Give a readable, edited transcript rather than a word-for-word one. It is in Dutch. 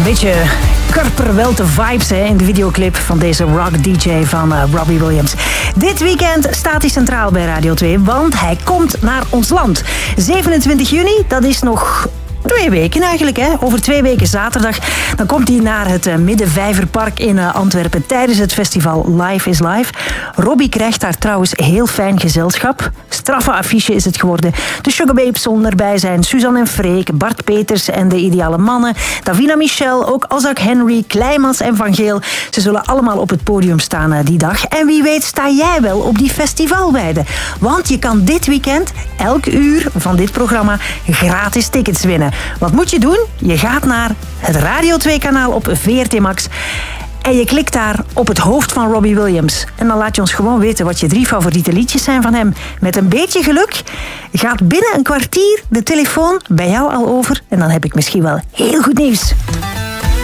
Een beetje Karperwelte vibes in de videoclip van deze rock DJ van Robbie Williams. Dit weekend staat hij centraal bij Radio 2, want hij komt naar ons land. 27 juni, dat is nog 2 weken eigenlijk. Hè? Over 2 weken zaterdag. Dan komt hij naar het Middenvijverpark in Antwerpen tijdens het festival Life is Life. Robbie krijgt daar trouwens heel fijn gezelschap. Straffe affiche is het geworden. De Sugababes zullen erbij zijn. Suzanne en Freek, Bart Peters en de Ideale Mannen. Davina Michel, ook Azak Henry, Kleimans en Van Geel. Ze zullen allemaal op het podium staan die dag. En wie weet sta jij wel op die festivalweide. Want je kan dit weekend, elk uur van dit programma, gratis tickets winnen. Wat moet je doen? Je gaat naar het Radio 2-kanaal op VRT Max en je klikt daar op het hoofd van Robbie Williams. En dan laat je ons gewoon weten wat je 3 favoriete liedjes zijn van hem. Met een beetje geluk gaat binnen een kwartier de telefoon bij jou al over en dan heb ik misschien wel heel goed nieuws.